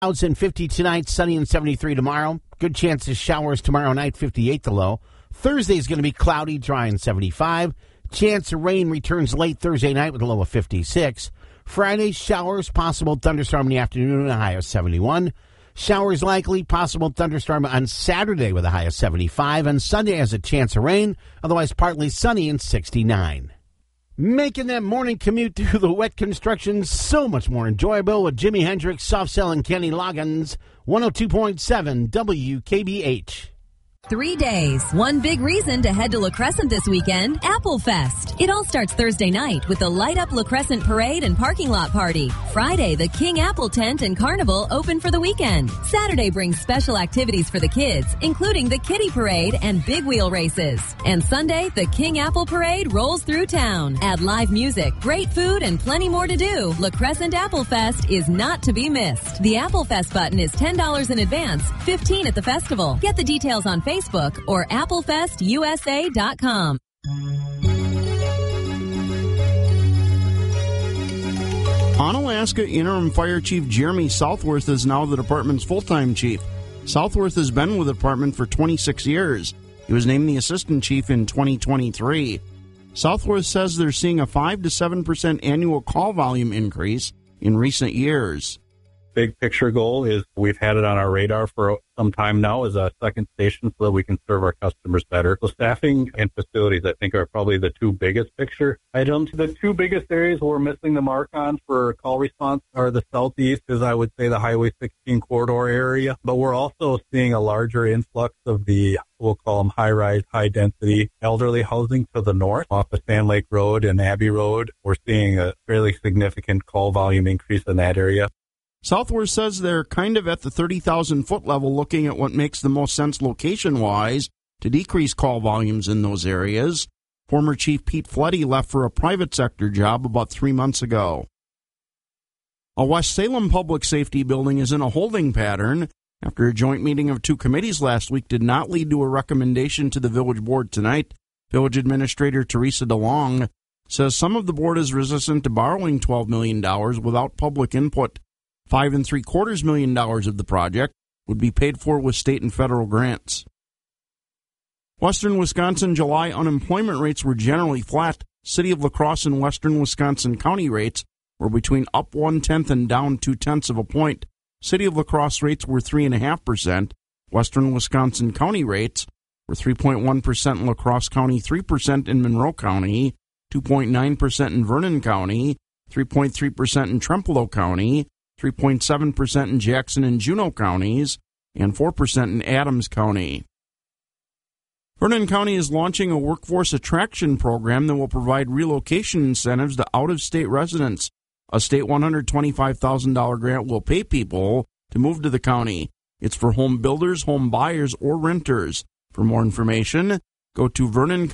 Clouds and 50 tonight, sunny and 73 tomorrow. Good chance of showers tomorrow night, 58 the low. Thursday is going to be cloudy, dry, and 75. Chance of rain returns late Thursday night with a low of 56. Friday, showers, possible thunderstorm in the afternoon, a high of 71. Showers likely, possible thunderstorm on Saturday with a high of 75. And Sunday has a chance of rain, otherwise partly sunny and 69. Making that morning commute through the wet construction so much more enjoyable with Jimi Hendrix, Soft Cell, and Kenny Loggins. 102.7 WKBH. 3 days, one big reason to head to La Crescent this weekend, Apple Fest. It all starts Thursday night with the Light Up La Crescent Parade and Parking Lot Party. Friday, the King Apple Tent and Carnival open for the weekend. Saturday brings special activities for the kids, including the Kiddie Parade and Big Wheel races. And Sunday, the King Apple Parade rolls through town. Add live music, great food, and plenty more to do. La Crescent Apple Fest is not to be missed. The Apple Fest button is $10 in advance, $15 at the festival. Get the details on Facebook or applefestusa.com. Onalaska Interim Fire Chief Jeremy Southworth is now the department's full-time chief. Southworth has been with the department for 26 years. He was named the assistant chief in 2023. Southworth says they're seeing a 5 to 7% annual call volume increase in recent years. Big picture goal is we've had it on our radar for some time now as a second station so that we can serve our customers better. So staffing and facilities, I think, are probably the two biggest picture items. The two biggest areas we're missing the mark on for call response are the southeast, is I would say the Highway 16 corridor area. But we're also seeing a larger influx of the, we'll call them high-rise, high-density elderly housing to the north off of Sand Lake Road and Abbey Road. We're seeing a fairly significant call volume increase in that area. Southworth says they're kind of at the 30,000-foot level looking at what makes the most sense location-wise to decrease call volumes in those areas. Former Chief Pete Fletty left for a private sector job about 3 months ago. A West Salem public safety building is in a holding pattern after a joint meeting of two committees last week did not lead to a recommendation to the village board tonight. Village Administrator Teresa DeLong says some of the board is resistant to borrowing $12 million without public input. $5.75 million of the project would be paid for with state and federal grants. Western Wisconsin July unemployment rates were generally flat. City of La Crosse and Western Wisconsin county rates were between up 0.1 and down 0.2 of a point. City of La Crosse rates were 3.5%. Western Wisconsin county rates were 3.1% in La Crosse County, 3% in Monroe County, 2.9% in Vernon County, 3.3% in Trempealeau County, 3.7% in Jackson and Juneau counties, and 4% in Adams County. Vernon County is launching a workforce attraction program that will provide relocation incentives to out-of-state residents. A state $125,000 grant will pay people to move to the county. It's for home builders, home buyers, or renters. For more information, go to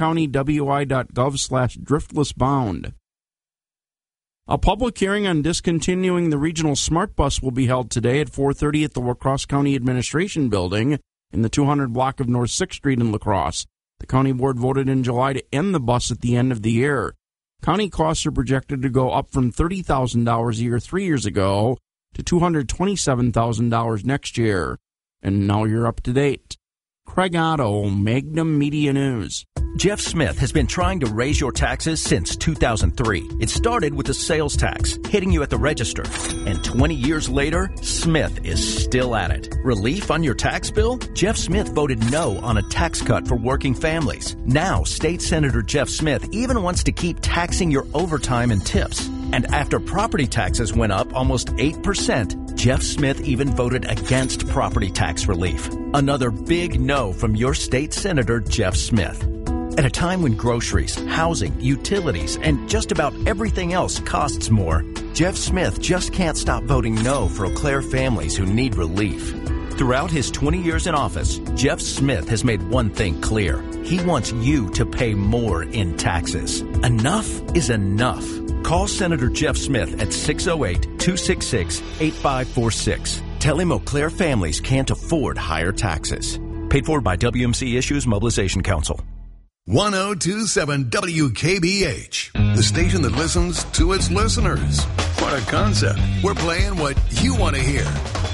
vernoncountywi.gov/driftlessbound. A public hearing on discontinuing the regional smart bus will be held today at 4:30 at the La Crosse County Administration Building in the 200 block of North 6th Street in La Crosse. The county board voted in July to end the bus at the end of the year. County costs are projected to go up from $30,000 a year 3 years ago to $227,000 next year. And now you're up to date. Craig Otto, Magnum Media News. Jeff Smith has been trying to raise your taxes since 2003. It started with the sales tax, hitting you at the register. And 20 years later, Smith is still at it. Relief on your tax bill? Jeff Smith voted no on a tax cut for working families. Now, State Senator Jeff Smith even wants to keep taxing your overtime and tips. And after property taxes went up almost 8%, Jeff Smith even voted against property tax relief. Another big no from your state senator, Jeff Smith. At a time when groceries, housing, utilities, and just about everything else costs more, Jeff Smith just can't stop voting no for Eau Claire families who need relief. Throughout his 20 years in office, Jeff Smith has made one thing clear. He wants you to pay more in taxes. Enough is enough. Call Senator Jeff Smith at 608-266-8546. Tell him Eau Claire families can't afford higher taxes. Paid for by WMC Issues Mobilization Council. 1027 WKBH, the station that listens to its listeners. What a concept. We're playing what you want to hear.